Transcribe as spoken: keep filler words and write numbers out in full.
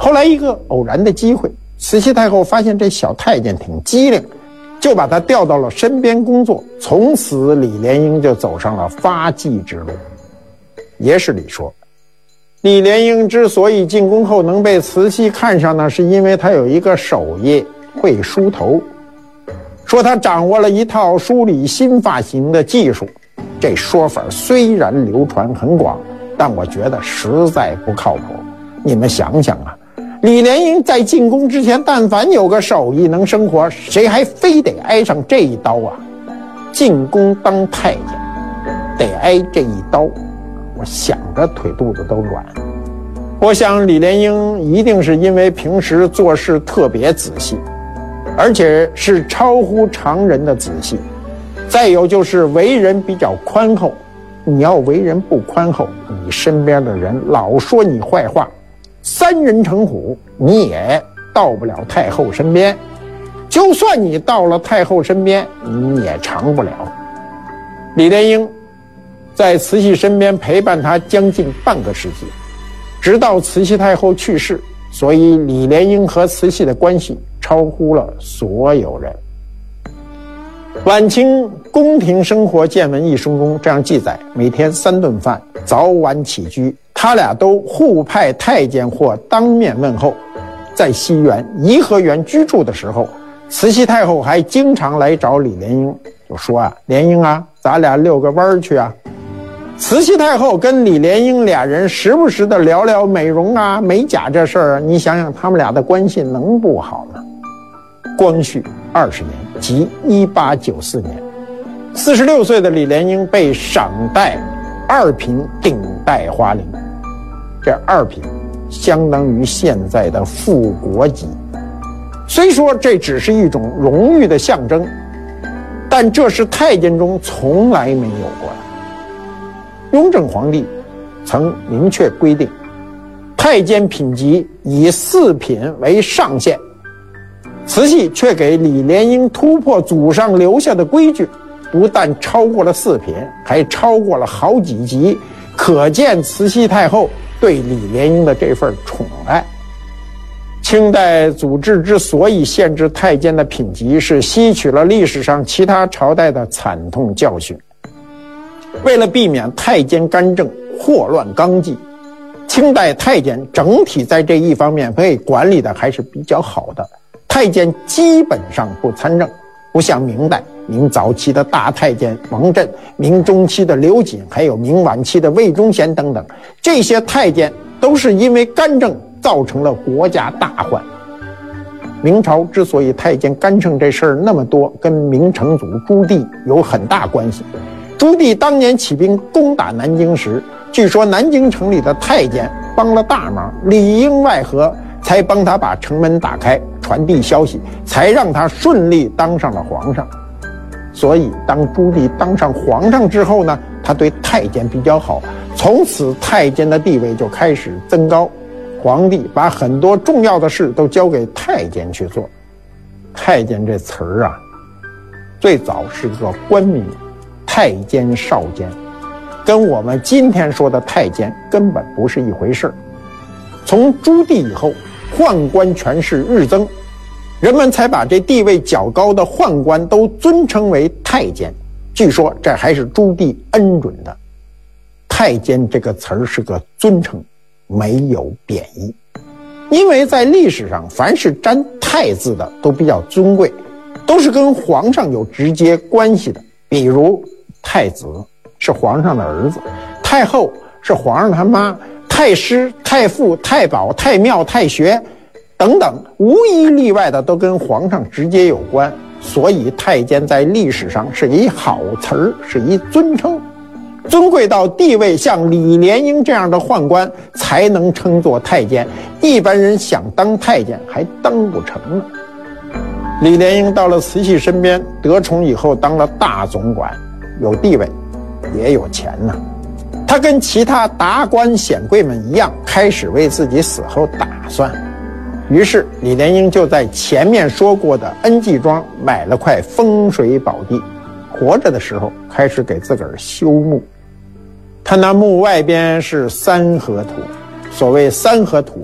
后来一个偶然的机会，慈禧太后发现这小太监挺机灵，就把他调到了身边工作。从此李莲英就走上了发迹之路。野史里说，李莲英之所以进宫后能被慈禧看上呢，是因为他有一个手艺，会梳头。说他掌握了一套梳理新发型的技术，这说法虽然流传很广，但我觉得实在不靠谱。你们想想啊，李莲英在进宫之前，但凡有个手艺能生活，谁还非得挨上这一刀啊？进宫当太监，得挨这一刀，我想着腿肚子都软。我想李莲英一定是因为平时做事特别仔细，而且是超乎常人的仔细。再有就是为人比较宽厚，你要为人不宽厚，你身边的人老说你坏话，三人成虎，你也到不了太后身边。就算你到了太后身边，你也长不了。李莲英在慈禧身边陪伴她将近半个世纪，直到慈禧太后去世，所以李莲英和慈禧的关系超乎了所有人。晚清宫廷生活见闻一生中这样记载，每天三顿饭，早晚起居，他俩都互派太监或当面问候。在西园颐和园居住的时候，慈禧太后还经常来找李莲英，就说啊，莲英啊，咱俩遛个弯去啊。慈禧太后跟李莲英俩人时不时的聊聊美容啊、美甲这事儿，你想想他们俩的关系能不好吗？光绪二十年，即一八九四年，四十六岁的李莲英被赏戴二品顶戴花翎，这二品相当于现在的副国级。虽说这只是一种荣誉的象征，但这是太监中从来没有过的。雍正皇帝曾明确规定，太监品级以四品为上限，慈禧却给李莲英突破祖上留下的规矩，不但超过了四品，还超过了好几级，可见慈禧太后对李莲英的这份宠爱。清代祖制之所以限制太监的品级，是吸取了历史上其他朝代的惨痛教训。为了避免太监干政祸乱纲纪，清代太监整体在这一方面被管理的还是比较好的。太监基本上不参政，不像明代明早期的大太监王振、明中期的刘瑾，还有明晚期的魏忠贤等等，这些太监都是因为干政造成了国家大患。明朝之所以太监干政这事儿那么多，跟明成祖朱棣有很大关系。朱棣当年起兵攻打南京时，据说南京城里的太监帮了大忙，里应外合，才帮他把城门打开，传递消息，才让他顺利当上了皇上。所以当朱棣当上皇上之后呢，他对太监比较好，从此太监的地位就开始增高。皇帝把很多重要的事都交给太监去做。太监这词儿啊，最早是个官名，太监、少监，跟我们今天说的太监根本不是一回事。从朱棣以后，宦官权势日增，人们才把这地位较高的宦官都尊称为太监。据说这还是朱棣恩准的。太监这个词儿是个尊称，没有贬义。因为在历史上，凡是沾太字的都比较尊贵，都是跟皇上有直接关系的。比如太子是皇上的儿子，太后是皇上他妈，太师、太傅、太保、太庙、太学等等，无一例外的都跟皇上直接有关。所以太监在历史上是一好词儿，是一尊称，尊贵到地位像李莲英这样的宦官才能称作太监，一般人想当太监还当不成呢。李莲英到了慈禧身边，得宠以后当了大总管，有地位也有钱呢。他跟其他达官显贵们一样，开始为自己死后打算。于是李莲英就在前面说过的恩济庄买了块风水宝地，活着的时候开始给自个儿修墓。他那墓外边是三合土，所谓三合土